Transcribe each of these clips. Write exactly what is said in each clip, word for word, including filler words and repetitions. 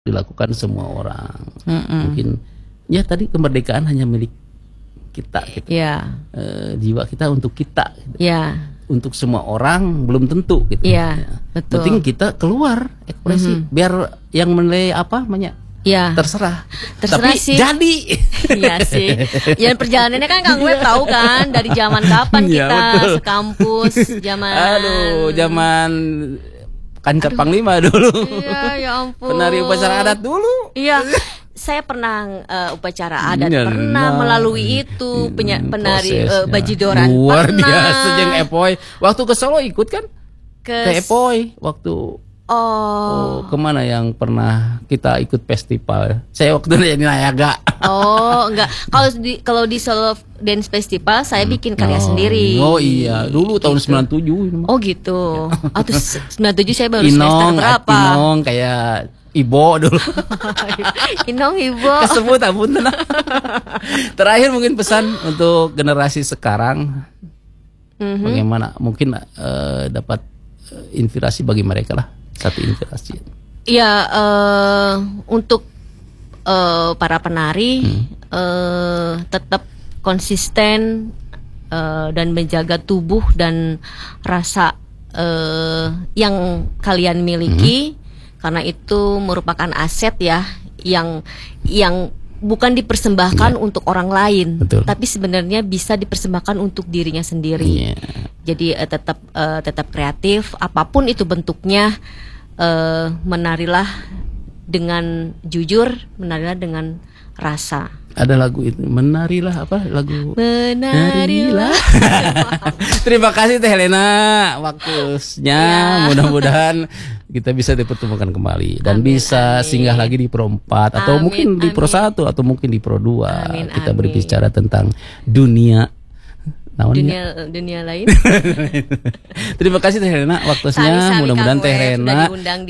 dilakukan semua orang. Mm-mm. Mungkin ya tadi kemerdekaan hanya milik kita gitu. Ya. E, jiwa kita untuk kita gitu. Ya. Untuk semua orang belum tentu gitu. Ya, ya. betul. Penting kita keluar ekspresi, mm-hmm. biar yang menilai apa banyak. Ya. Terserah. Terserah Tapi sih. jadi. Iya sih. Ya perjalanannya kan Kang Web tahu kan dari zaman kapan ya, kita betul. sekampus, zaman Aduh, zaman Kancar Panglima dulu. Iya, ya ampun. Penari upacara adat dulu. Iya. Saya pernah uh, upacara adat, Ya, pernah nah, melalui itu penya, penari uh, prosesnya bajidoran luar pernah. biasa jeung Epoy. Waktu ke Solo ikut kan? Ke Ke Epoy waktu Oh. oh kemana yang pernah kita ikut festival? Saya waktu di Nayaga. Oh, enggak. Kalau di kalau di Solo Dance Festival saya bikin karya oh, sendiri. Oh iya, dulu tahun gitu. sembilan tujuh. Oh gitu. Oh terus sembilan tujuh saya baru Inong, semester berapa? Inong kayak Ibo dulu. Inong Ibo. Kesebut ampun. Terakhir mungkin pesan untuk generasi sekarang. Mm-hmm. Bagaimana mungkin uh, dapat uh, inspirasi bagi mereka lah. Satu inspirasi. Ya uh, untuk uh, para penari hmm. uh, tetap konsisten uh, dan menjaga tubuh dan rasa uh, yang kalian miliki, hmm. karena itu merupakan aset ya yang yang bukan dipersembahkan ya. Untuk orang lain. Betul. Tapi sebenarnya bisa dipersembahkan untuk dirinya sendiri. Ya. Jadi uh, tetap uh, tetap kreatif apapun itu bentuknya. Uh, menarilah dengan jujur, menarilah dengan rasa. Ada lagu itu, menarilah apa lagu? Menarilah. Terima kasih Teh Helena, waktunya. Ya. Mudah-mudahan kita bisa dipertemukan kembali dan amin, bisa amin. Singgah lagi di Pro empat atau amin, mungkin di Pro satu atau mungkin di Pro dua. Amin, kita amin. Berbicara tentang dunia. Dunia dunia lain. Terima kasih Teh Helena waktunya. Mudah-mudahan Teh Helena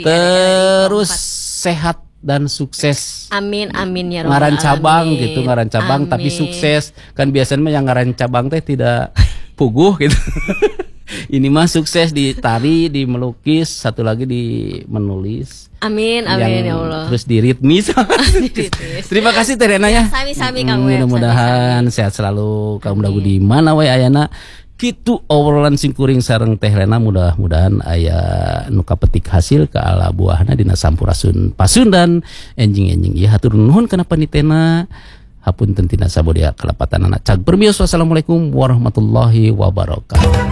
terus sehat dan sukses. Amin amin ya robbal ngaran cabang amin. Gitu ngaran cabang amin. Tapi sukses. Kan biasanya yang ngaran cabang teh tidak puguh gitu. Ini mah sukses di tari, di melukis, satu lagi di menulis. Amin amin ya Allah. Terus di ritmis. Terima kasih Teh Helena ya. Sami-sami Kang Web. Mudah-mudahan sehat selalu kaum dagu di mana wae ayana. Kitu obrolan singkuring sareng Teh Helena, mudah-mudahan aya nu kapetik hasil ke ala buahna dina sampurasun pasundan enjing-enjing ieu hatur nuhun kana panitena. Hapunten tina sabodia kalapatan anak cag permios. Wassalamualaikum warahmatullahi wabarakatuh.